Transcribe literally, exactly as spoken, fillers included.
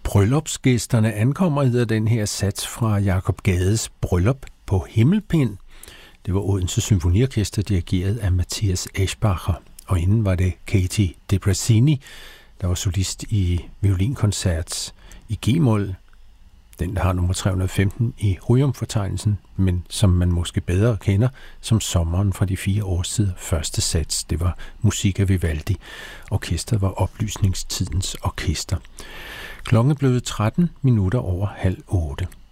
Bryllupsgæsterne ankommer, hedder den her sats fra Jacob Gades Bryllup på Himmelpind. Det var Odense Symfoniorkester, dirigeret af Matthias Eschbacher. Og inden var det Katie Debrasini, der var solist i violinkoncert i G-mol. Den har nummer tre hundrede og femten i Ryum-fortegnelsen, men som man måske bedre kender som Sommeren fra de fire årstider første sats. Det var musik af Vivaldi. Orkestret var oplysningstidens orkester. Klokken blev tretten minutter over halv otte.